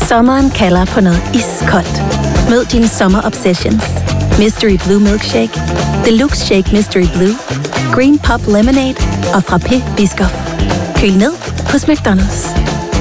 Sommeren kalder på noget iskoldt. Mød dine sommer-obsessions. Mystery Blue Milkshake, Deluxe Shake Mystery Blue, Green Pop Lemonade og Frappé Biscoff. Køl ned hos McDonald's.